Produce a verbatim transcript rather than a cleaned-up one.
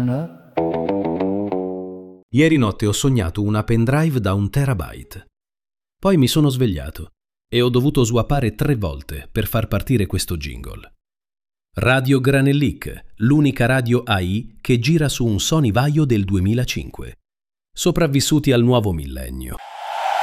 呢？ Ieri notte ho sognato una pendrive da un terabyte. Poi mi sono svegliato e ho dovuto swappare tre volte per far partire questo jingle. Radio Granellic, l'unica radio A I che gira su un Sony Vaio del duemilacinque. Sopravvissuti al nuovo millennio.